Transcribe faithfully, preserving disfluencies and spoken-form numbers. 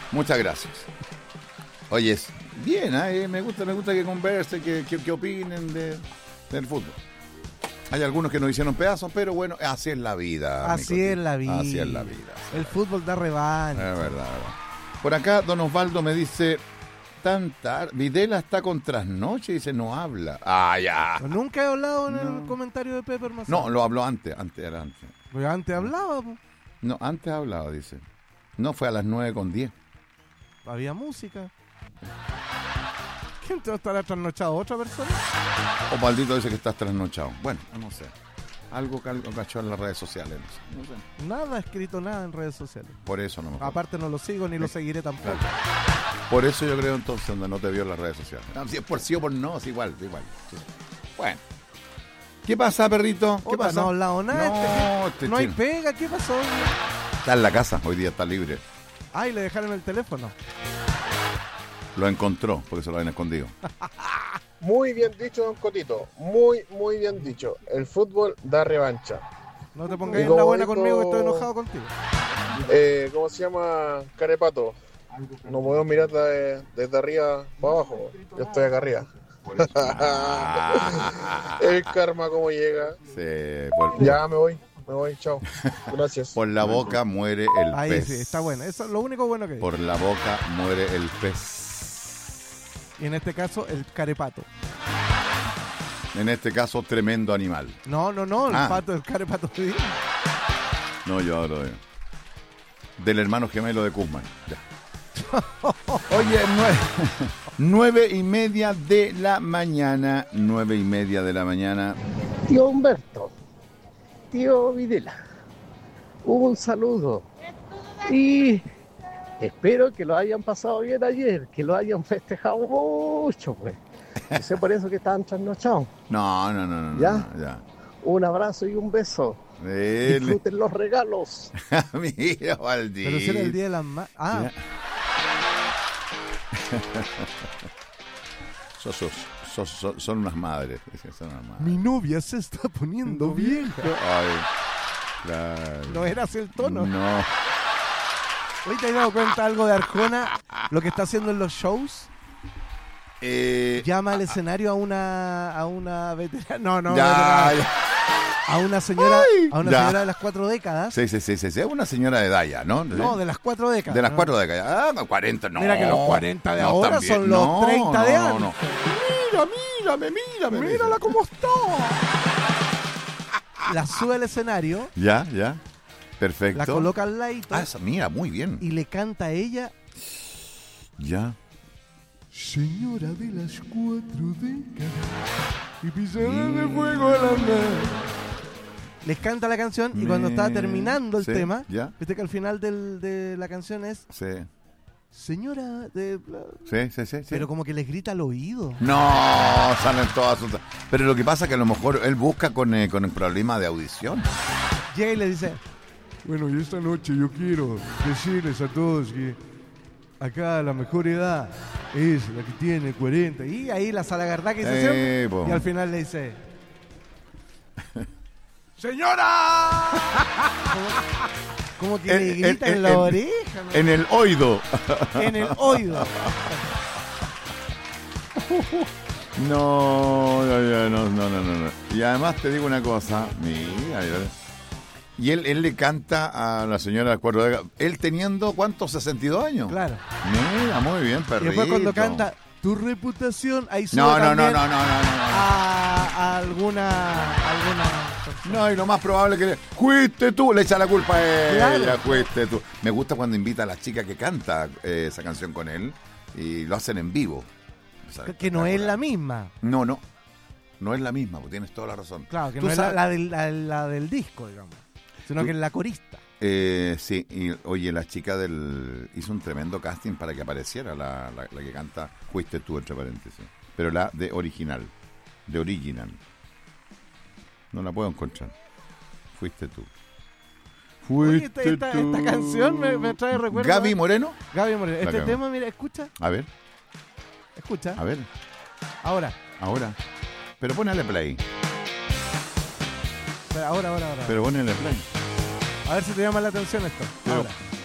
Muchas gracias. Oye, es bien, ¿eh? me gusta me gusta que conversen, que, que, que opinen de, del fútbol. Hay algunos que nos hicieron pedazos, pero bueno, así es la vida. Así es la vida. Así es la vida. El fútbol da revancha. Es verdad, verdad. Por acá, don Osvaldo me dice, tan tarde, Videla está con trasnoche y dice, no habla. Ah, ya. Nunca he hablado en No. el comentario de Pepe Hermazán. No, lo habló antes, antes era antes. Pues antes hablaba, pues. No, antes hablaba, dice. No, fue a las nueve con diez. Había música. ¿Quién te va a estar trasnochado? ¿Otra persona? Osvaldito dice que estás trasnochado. Bueno, no sé. Algo que algo cachó en las redes sociales. No sé. No sé. Nada escrito, nada en redes sociales. Por eso no me acuerdo. Aparte no lo sigo ni lo seguiré tampoco. Claro. Por eso yo creo entonces donde no te vio en las redes sociales. No, si es por sí o por no, es igual, es igual. Sí. Bueno. ¿Qué pasa, perrito? ¿Qué Opa, pasa? No ha hablado nada. No, este- este no hay chino. pega. ¿Qué pasó? Está en la casa, hoy día está libre. Ay, le dejaron el teléfono. Lo encontró, porque se lo habían escondido. Muy bien dicho, don Cotito. Muy, muy bien dicho. El fútbol da revancha. No te pongas Y en la como buena dijo- conmigo, que estoy enojado contigo. Eh, ¿Cómo se llama? Carepato. No podemos mirar de- desde arriba para abajo. Yo estoy acá arriba. El karma como llega. Sí, por, Ya me voy, me voy, chao. Gracias. por la boca muere el Ahí pez. sí, está bueno. Eso es lo único bueno que hay. Por la boca muere el pez. Y en este caso, el carepato. En este caso, tremendo animal. No, no, no, el Ah. pato, el carepato. Sí. No, yo hablo de... del hermano gemelo de Kuzman. Ya. Oye, nueve, nueve y media de la mañana. Nueve y media de la mañana. Tío Humberto, tío Videla, un saludo y espero que lo hayan pasado bien ayer, que lo hayan festejado mucho, pues. No sé por eso que estaban trasnochados. No, no, no, no. ¿Ya? no, ya. Un abrazo y un beso. Dele. Disfruten los regalos. Mira, Valdís. Pero si era el día de las ma- Ah, Ya. Sos- sos- sos- sos- son unas madres. Son unas madres. mi novia se está poniendo vieja. Ay, claro. No era así el tono. No. Hoy te has dado cuenta algo de Arjona, lo que está haciendo en los shows. Eh, Llama al escenario a una a una veterana. No, no, ya, veterana. ya. A una señora, Ay, a una ya. señora de las cuatro décadas. Sí, sí, sí, sí, sí. Es una señora de edad ya, ¿no? No, de las cuatro décadas. De las ¿no? cuatro décadas. Ah, cuarenta, no. Mira que los cuarenta de No, ahora también. son los No, treinta de no, antes. no. Mira, mírame, mírame. Mírala cómo está. La sube al escenario, Ya, ya. Perfecto. la coloca al ladito Ah, esa, mira, muy bien. y le canta a ella. Ya. Señora de las cuatro décadas y pisará de fuego el andar. Les canta la canción y cuando está terminando el Sí, tema, ya. viste que al final del- de la canción es Sí. señora de... Sí, sí, sí, sí. Pero como que les grita al oído. No, salen todas sus... Pero lo que pasa es que a lo mejor él busca con, eh, con el problema de audición. Llega y le dice, bueno, y esta noche yo quiero decirles a todos que acá la mejor edad es la que tiene cuarenta. Y ahí la salagardá que dice Eh, siempre. po. Y al final le dice, ¡señora! como, como que En- le en- grita en, en- la en- oreja, ¿no? En el oído. En el oído. No, no, no, no, no, no, no. Y además te digo una cosa, mira, mira. Y él, él le canta a la señora de las cuatro décadas, él teniendo, ¿cuántos? sesenta y dos años. Claro. Mira, muy bien, Y perrito. después cuando canta, tu reputación, ahí sube No, no, no, también no, no, no, no. A, a alguna... alguna persona. No, y lo más probable que le... Fuiste tú, le echa la culpa a ella, Claro. fuiste tú. Me gusta cuando invita a la chica que canta eh, esa canción con él y lo hacen en vivo. O sea, Que- que no es la espectacular. misma. No, no. No es la misma, pues tienes toda la razón. Claro, que Tú no es la, sabes- la del, la, la del disco, digamos. Sino Tú- que es la corista. Eh, sí, y oye, la chica del... hizo un tremendo casting para que apareciera la, la, la que canta Fuiste tú, entre paréntesis. Pero la de original. De original. No la puedo encontrar. Fuiste tú. Oye, Fuiste esta, esta, tú. esta canción me, me trae recuerdos. Gaby Moreno. Gaby Moreno. La Este cagó. tema, mira, escucha, A ver, escucha. a ver, Ahora, ahora. Pero ponele play. espera, ahora, ahora, ahora. Pero ponele play. A ver si te llama la atención esto. Pero- Ahora.